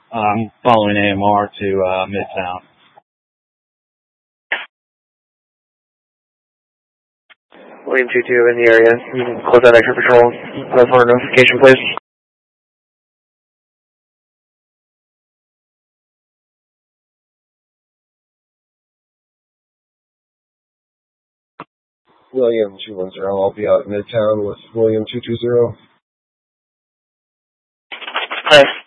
Following AMR to Midtown. William 22 in the area. You can close that extra patrol. That's our notification, please. William 210, I'll be out in Midtown with William 220. Thanks.